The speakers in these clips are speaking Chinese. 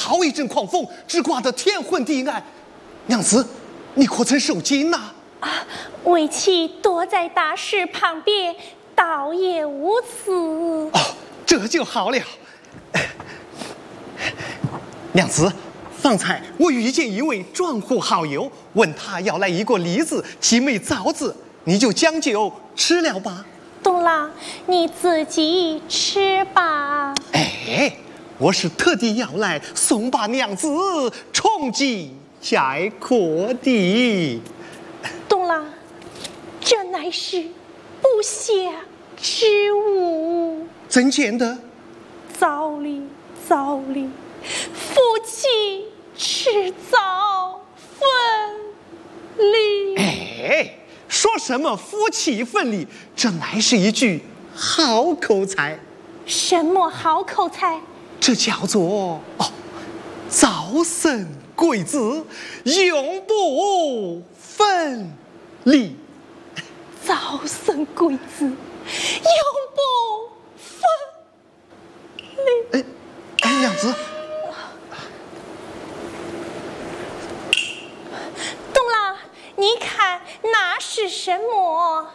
好一阵狂风，直刮得天昏地暗。娘子，你可曾受惊呐？ 为妻躲在大石旁边，倒也无此。 哦，这就好了。娘子，方才我遇见一位庄户好友，问他要来一个梨子、几枚枣子，你就将就吃了吧。 懂了，你自己吃吧。 哎，我是特地要来送把娘子重进佳阔的。 懂了，这乃是不祥之物。 怎见得？ 早哩，早哩，夫妻迟早分离。 哎，说什么夫妻分离？这乃是一句好口才。 什么好口才？ 这叫做早生贵子，永不分离。 早生贵子，永不分离。 哎，娘子， 懂了，你看那是什么？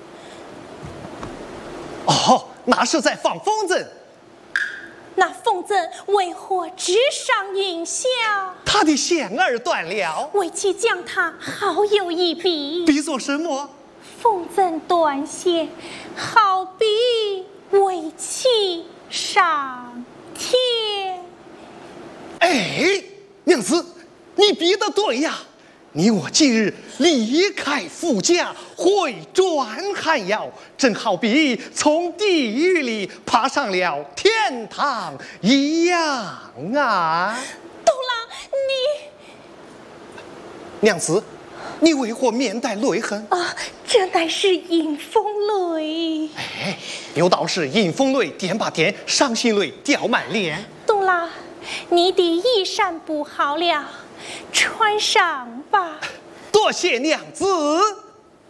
哦，那是在放风筝。 那风筝为何直上云霄？ 他的线儿断了。 为妻将它好有一比。 比作什么？ 风筝断线，好比为妻上天。 哎，娘子，你比得对呀！你我今日离开夫家，回转寒窑，正好比从地狱里爬上了天堂一样啊！ 懂了， 娘子，你为何面带泪痕？ 这乃是迎风泪。 哎，有道是迎风泪点把点，伤心泪掉满脸。 懂了，你的衣衫不好了，穿上吧。 多谢娘子。